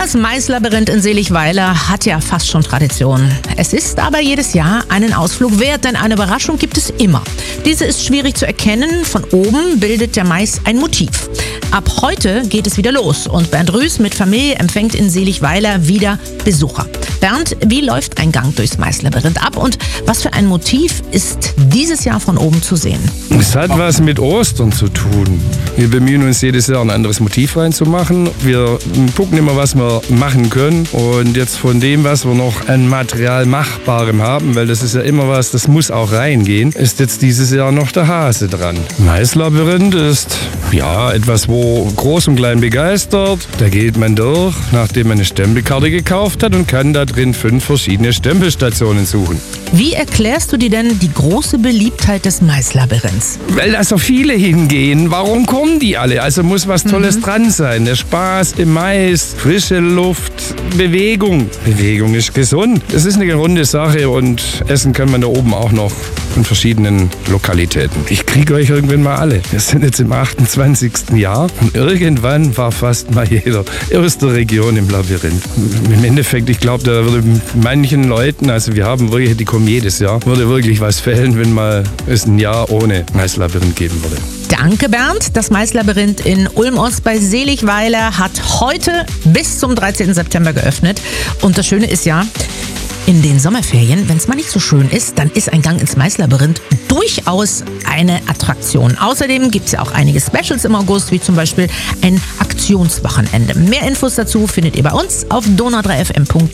Das Maislabyrinth in Seligweiler hat ja fast schon Tradition. Es ist aber jedes Jahr einen Ausflug wert, denn eine Überraschung gibt es immer. Diese ist schwierig zu erkennen. Von oben bildet der Mais ein Motiv. Ab heute geht es wieder los und Bernd Rüß mit Familie empfängt in Seligweiler wieder Besucher. Bernd, wie läuft ein Gang durchs Maislabyrinth ab und was für ein Motiv ist dieses Jahr von oben zu sehen? Es hat was mit Ostern zu tun. Wir bemühen uns jedes Jahr ein anderes Motiv reinzumachen. Wir gucken immer, was wir machen können und jetzt von dem, was wir noch an Material Machbarem haben, weil das ist ja immer was, das muss auch reingehen, ist jetzt dieses Jahr noch der Hase dran. Maislabyrinth ist ja etwas, wo groß und klein begeistert. Da geht man durch, nachdem man eine Stempelkarte gekauft hat und kann da drin 5 verschiedene Stempelstationen suchen. Wie erklärst du dir denn die große Beliebtheit des Maislabyrinths? Weil da so viele hingehen. Warum kommen die alle? Also muss was Tolles dran sein. Der Spaß im Mais, frische Luft, Bewegung. Bewegung ist gesund. Es ist eine runde Sache und essen kann man da oben auch noch in verschiedenen Lokalitäten. Ich kriege euch irgendwann mal alle. Wir sind jetzt im 28. Jahr und irgendwann war fast mal jeder aus der Region im Labyrinth. Im Endeffekt, ich glaube, da würde manchen Leuten, also wir haben wirklich, die kommen jedes Jahr, würde wirklich was fehlen, wenn mal es ein Jahr ohne Maislabyrinth geben würde. Danke, Bernd. Das Maislabyrinth in Ulm-Ost bei Seligweiler hat heute bis zum 13. September geöffnet. Und das Schöne ist ja, in den Sommerferien, wenn es mal nicht so schön ist, dann ist ein Gang ins Maislabyrinth durchaus eine Attraktion. Außerdem gibt es ja auch einige Specials im August, wie zum Beispiel ein Aktionswochenende. Mehr Infos dazu findet ihr bei uns auf donau3fm.de.